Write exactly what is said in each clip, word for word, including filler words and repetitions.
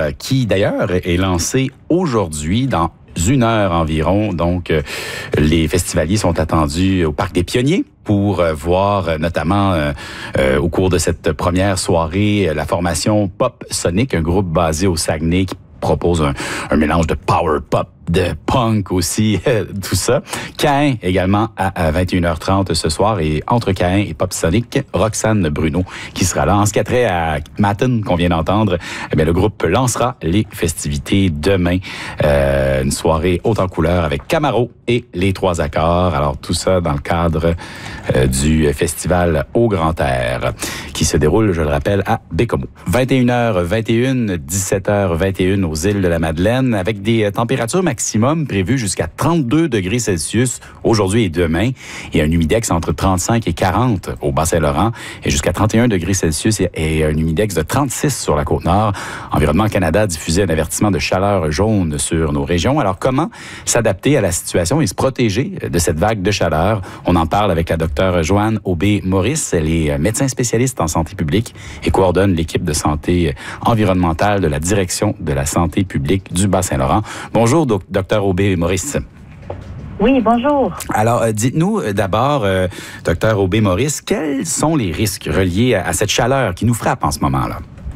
euh, qui d'ailleurs est lancé aujourd'hui dans une heure environ. Donc, euh, les festivaliers sont attendus au Parc des Pionniers pour euh, voir euh, notamment euh, euh, au cours de cette première soirée euh, la formation Pop Sonic, un groupe basé au Saguenay qui propose un, un mélange de power pop, de punk aussi, tout ça. Caïn également à, à vingt et une heures trente ce soir, et entre Caïn et Pop Sonic, Roxane Bruno qui sera là. En ce qui a trait à Matten qu'on vient d'entendre, eh bien, le groupe lancera les festivités demain. Euh, une soirée haute en couleur avec Camaro et les Trois Accords. Alors tout ça dans le cadre euh, du festival Au Grand Air qui se déroule, je le rappelle, à Bécomo. vingt et une heures vingt et une, dix-sept heures vingt et une aux îles de la Madeleine, avec des températures maximum prévues jusqu'à trente-deux degrés Celsius aujourd'hui et demain, et un humidex entre trente-cinq et quarante au Bas-Saint-Laurent, et jusqu'à trente et un degrés Celsius et un humidex de trente-six sur la Côte-Nord. Environnement Canada diffusait un avertissement de chaleur jaune sur nos régions. Alors, comment s'adapter à la situation et se protéger de cette vague de chaleur? On en parle avec la docteure Joanne Aubé-Maurice. Elle est médecin spécialiste en santé publique et coordonne l'équipe de santé environnementale de la Direction de la santé publique du Bas-Saint-Laurent. Bonjour, docteur Aubé-Maurice. Oui, bonjour. Alors, euh, dites-nous euh, d'abord, euh, docteur Aubé-Maurice, quels sont les risques reliés à, à cette chaleur qui nous frappe en ce moment-là?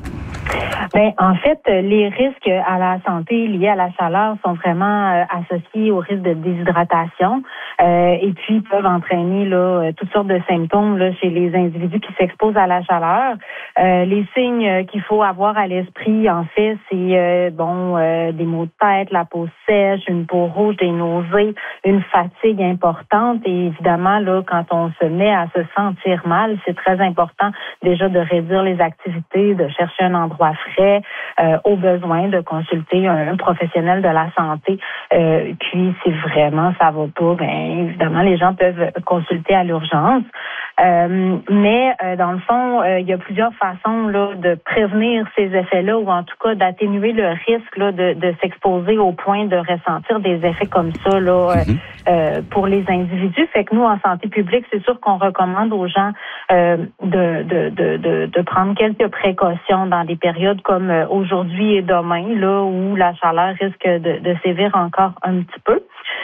Ben, en fait, les risques à la santé liés à la chaleur sont vraiment euh, associés au risque de déshydratation euh, et puis peuvent entraîner là toutes sortes de symptômes là chez les individus qui s'exposent à la chaleur. Euh, les signes qu'il faut avoir à l'esprit, en fait, c'est euh, bon euh, des maux de tête, la peau sèche, une peau rouge, des nausées, une fatigue importante, et évidemment là quand on se met à se sentir mal, c'est très important déjà de réduire les activités, de chercher un endroit frais. Euh, au besoin de consulter un, un professionnel de la santé. Euh, puis, si vraiment ça va pas, bien évidemment, les gens peuvent consulter à l'urgence. Euh, mais, euh, dans le fond, euh, il y a plusieurs façons là de prévenir ces effets-là, ou en tout cas d'atténuer le risque là de, de s'exposer au point de ressentir des effets comme ça là mm-hmm. euh, pour les individus. Fait que nous, en santé publique, c'est sûr qu'on recommande aux gens euh, de, de, de, de, de prendre quelques précautions dans des périodes comme aujourd'hui et demain, là où la chaleur risque de, de sévir encore un petit peu.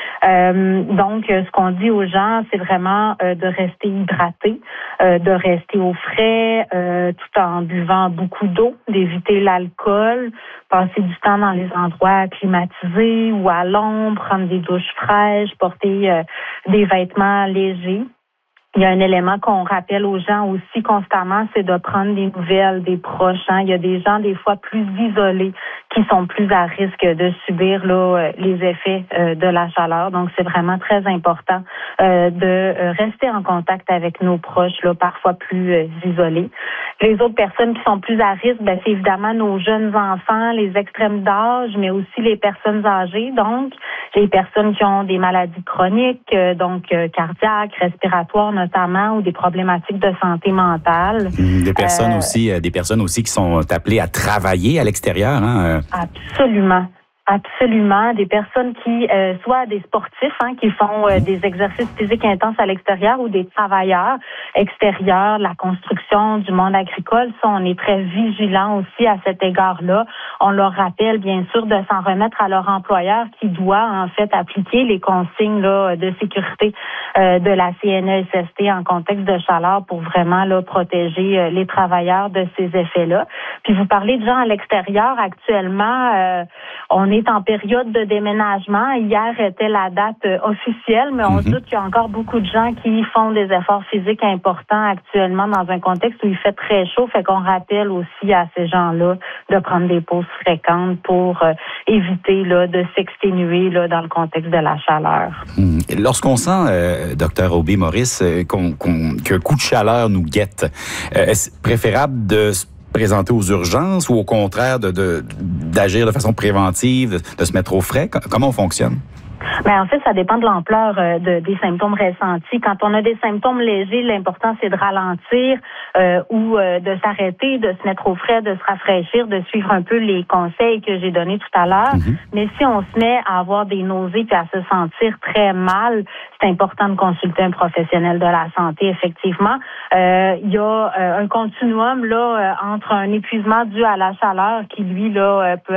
Euh, donc, ce qu'on dit aux gens, c'est vraiment euh, de rester hydraté, euh, de rester au frais, euh, tout en buvant beaucoup d'eau, d'éviter l'alcool, passer du temps dans les endroits climatisés ou à l'ombre, prendre des douches fraîches, porter euh, des vêtements légers. Il y a un élément qu'on rappelle aux gens aussi constamment, c'est de prendre des nouvelles des proches. Hein. Il y a des gens des fois plus isolés qui sont plus à risque de subir là les effets euh, de la chaleur. Donc, c'est vraiment très important euh, de rester en contact avec nos proches, là, parfois plus euh, isolés. Les autres personnes qui sont plus à risque, ben, c'est évidemment nos jeunes enfants, les extrêmes d'âge, mais aussi les personnes âgées. Donc, les personnes qui ont des maladies chroniques, euh, donc euh, cardiaques, respiratoires notamment, ou des problématiques de santé mentale. Des personnes euh, aussi, euh, des personnes aussi qui sont appelées à travailler à l'extérieur, hein? Absolument. Absolument. Des personnes qui, euh, soit des sportifs hein, qui font euh, des exercices physiques intenses à l'extérieur, ou des travailleurs extérieurs, la construction, du monde agricole. Ça, on est très vigilants aussi à cet égard-là. On leur rappelle, bien sûr, de s'en remettre à leur employeur qui doit, en fait, appliquer les consignes là, de sécurité euh, de la C N E S S T en contexte de chaleur pour vraiment là, protéger euh, les travailleurs de ces effets-là. Puis vous parlez de gens à l'extérieur. Actuellement, euh, on est en période de déménagement. Hier était la date euh, officielle, mais on mm-hmm. doute qu'il y a encore beaucoup de gens qui font des efforts physiques importants actuellement dans un contexte où il fait très chaud. Fait qu'on rappelle aussi à ces gens-là de prendre des pauses fréquentes pour euh, éviter là, de s'exténuer là, dans le contexte de la chaleur. Mmh. Lorsqu'on sent, euh, docteur Aubé-Maurice, euh, qu'on, qu'on, qu'un coup de chaleur nous guette, euh, est-ce préférable de se présenter aux urgences ou au contraire de, de, d'agir de façon préventive, de, de se mettre au frais? Comment on fonctionne? Ben en fait, ça dépend de l'ampleur euh, de, des symptômes ressentis. Quand on a des symptômes légers, l'important c'est de ralentir euh, ou euh, de s'arrêter, de se mettre au frais, de se rafraîchir, de suivre un peu les conseils que j'ai donnés tout à l'heure. Mm-hmm. Mais si on se met à avoir des nausées et à se sentir très mal, c'est important de consulter un professionnel de la santé. Effectivement, euh, il y a euh, un continuum là euh, entre un épuisement dû à la chaleur qui lui là euh, peut